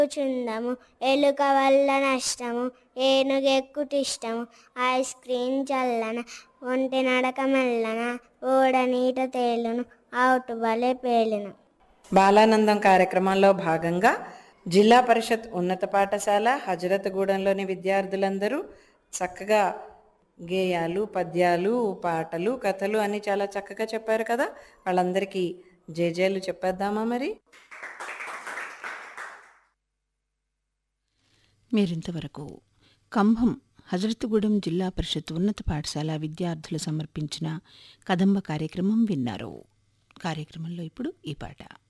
చుందము ఎలుక వల్ల నష్టము ఏనుగెక్కుటిష్టము ఐస్ క్రీమ్ చల్లన ఒంటి నడక మెల్లన ఓడ నీట తేలును అవుటు బలే పేలును. బాలానందం కార్యక్రమంలో భాగంగా జిల్లా పరిషత్ ఉన్నత పాఠశాల హజరత్గూడెంలోని విద్యార్థులందరూ చక్కగా గేయాలు, పద్యాలు, పాటలు, కథలు అని చాలా చక్కగా చెప్పారు కదా. వాళ్ళందరికీ జేజేలు చెప్పేద్దామా మరి? మీరింతవరకు కంభం హజరత్గూడెం జిల్లా పరిషత్ ఉన్నత పాఠశాల విద్యార్థులు సమర్పించిన కదంబ కార్యక్రమం విన్నారు. కార్యక్రమంలో ఇప్పుడు ఈ పాట.